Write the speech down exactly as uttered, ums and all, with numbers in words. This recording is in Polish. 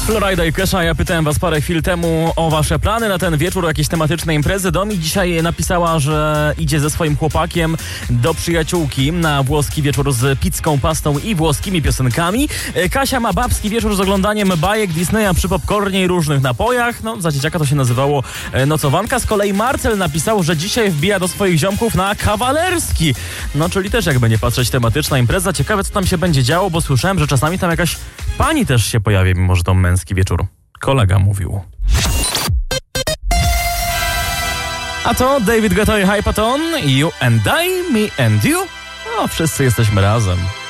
Florida i Kesha, ja pytałem was parę chwil temu o wasze plany na ten wieczór, jakieś tematyczne imprezy. Domi dzisiaj napisała, że idzie ze swoim chłopakiem do przyjaciółki na włoski wieczór z pizzką, pastą i włoskimi piosenkami. Kasia ma babski wieczór z oglądaniem bajek Disneya przy popcornie i różnych napojach. No, za dzieciaka to się nazywało nocowanka. Z kolei Marcel napisał, że dzisiaj wbija do swoich ziomków na kawalerski. No, czyli też jakby nie patrzeć tematyczna impreza. Ciekawe, co tam się będzie działo, bo słyszałem, że czasami tam jakaś pani też się pojawi, mimo że to męski wieczór. Kolega mówił. A to David Guetta i Hypaton, You and I, Me and You. No, wszyscy jesteśmy razem.